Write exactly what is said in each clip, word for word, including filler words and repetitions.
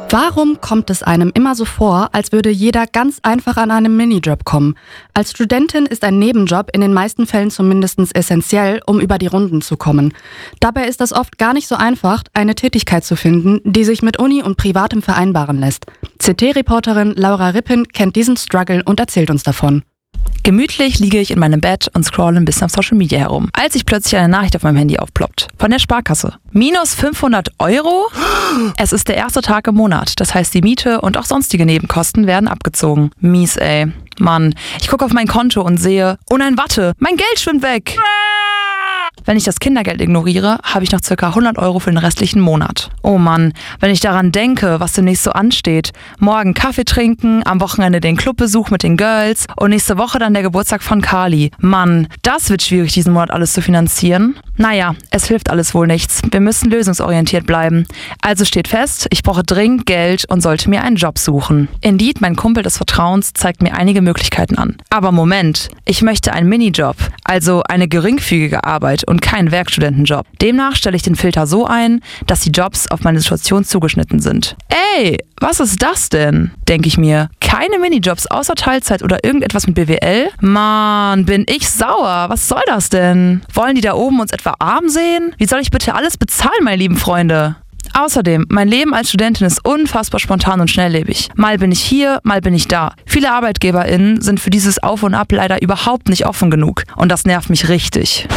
Warum kommt es einem immer so vor, als würde jeder ganz einfach an einem Minijob kommen? Als Studentin ist ein Nebenjob in den meisten Fällen zumindest essentiell, um über die Runden zu kommen. Dabei ist es oft gar nicht so einfach, eine Tätigkeit zu finden, die sich mit Uni und Privatem vereinbaren lässt. C T-Reporterin Laura Rippin kennt diesen Struggle und erzählt uns davon. Gemütlich liege ich in meinem Bett und scrolle ein bisschen auf Social Media herum, als sich plötzlich eine Nachricht auf meinem Handy aufploppt. Von der Sparkasse. Minus fünfhundert Euro? Es ist der erste Tag im Monat. Das heißt, die Miete und auch sonstige Nebenkosten werden abgezogen. Mies, ey. Mann, ich gucke auf mein Konto und sehe, oh nein, warte, mein Geld schwimmt weg. Wenn ich das Kindergeld ignoriere, habe ich noch ca. hundert Euro für den restlichen Monat. Oh Mann, wenn ich daran denke, was demnächst so ansteht. Morgen Kaffee trinken, am Wochenende den Clubbesuch mit den Girls und nächste Woche dann der Geburtstag von Carly. Mann, das wird schwierig, diesen Monat alles zu finanzieren. Naja, es hilft alles wohl nichts. Wir müssen lösungsorientiert bleiben. Also steht fest, ich brauche dringend Geld und sollte mir einen Job suchen. Indeed, mein Kumpel des Vertrauens zeigt mir einige Möglichkeiten an. Aber Moment, ich möchte einen Minijob, also eine geringfügige Arbeit und keinen Werkstudentenjob. Demnach stelle ich den Filter so ein, dass die Jobs auf meine Situation zugeschnitten sind. Ey, was ist das denn? Denke ich mir. Keine Minijobs außer Teilzeit oder irgendetwas mit B W L? Mann, bin ich sauer. Was soll das denn? Wollen die da oben uns etwa arm sehen? Wie soll ich bitte alles bezahlen, meine lieben Freunde? Außerdem, mein Leben als Studentin ist unfassbar spontan und schnelllebig. Mal bin ich hier, mal bin ich da. Viele ArbeitgeberInnen sind für dieses Auf und Ab leider überhaupt nicht offen genug. Und das nervt mich richtig.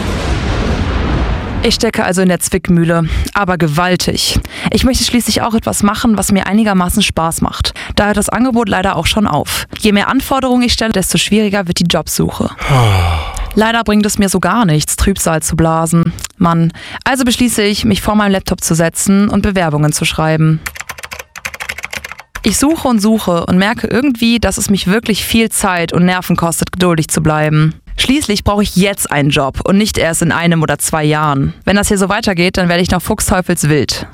Ich stecke also in der Zwickmühle, aber gewaltig. Ich möchte schließlich auch etwas machen, was mir einigermaßen Spaß macht. Da hört das Angebot leider auch schon auf. Je mehr Anforderungen ich stelle, desto schwieriger wird die Jobsuche. Leider bringt es mir so gar nichts, Trübsal zu blasen. Mann, also beschließe ich, mich vor meinem Laptop zu setzen und Bewerbungen zu schreiben. Ich suche und suche und merke irgendwie, dass es mich wirklich viel Zeit und Nerven kostet, geduldig zu bleiben. Schließlich brauche ich jetzt einen Job und nicht erst in einem oder zwei Jahren. Wenn das hier so weitergeht, dann werde ich noch fuchsteufelswild.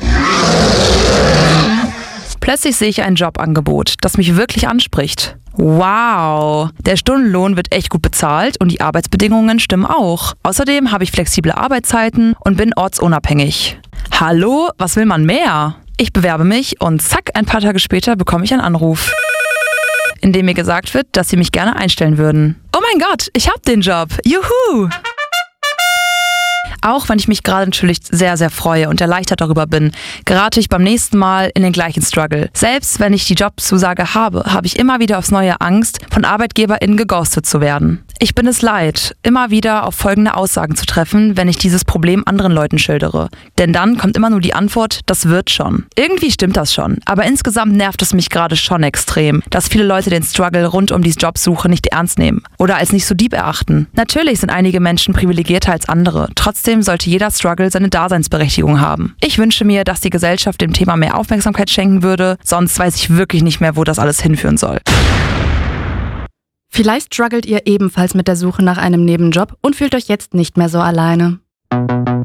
Plötzlich sehe ich ein Jobangebot, das mich wirklich anspricht. Wow, der Stundenlohn wird echt gut bezahlt und die Arbeitsbedingungen stimmen auch. Außerdem habe ich flexible Arbeitszeiten und bin ortsunabhängig. Hallo, was will man mehr? Ich bewerbe mich und zack, ein paar Tage später bekomme ich einen Anruf, in dem mir gesagt wird, dass sie mich gerne einstellen würden. Oh mein Gott, ich hab den Job. Juhu! Auch wenn ich mich gerade natürlich sehr, sehr freue und erleichtert darüber bin, gerate ich beim nächsten Mal in den gleichen Struggle. Selbst wenn ich die Jobzusage habe, habe ich immer wieder aufs Neue Angst, von ArbeitgeberInnen geghostet zu werden. Ich bin es leid, immer wieder auf folgende Aussagen zu treffen, wenn ich dieses Problem anderen Leuten schildere. Denn dann kommt immer nur die Antwort, das wird schon. Irgendwie stimmt das schon, aber insgesamt nervt es mich gerade schon extrem, dass viele Leute den Struggle rund um die Jobsuche nicht ernst nehmen oder als nicht so deep erachten. Natürlich sind einige Menschen privilegierter als andere, trotzdem sollte jeder Struggle seine Daseinsberechtigung haben. Ich wünsche mir, dass die Gesellschaft dem Thema mehr Aufmerksamkeit schenken würde, sonst weiß ich wirklich nicht mehr, wo das alles hinführen soll. Vielleicht struggelt ihr ebenfalls mit der Suche nach einem Nebenjob und fühlt euch jetzt nicht mehr so alleine.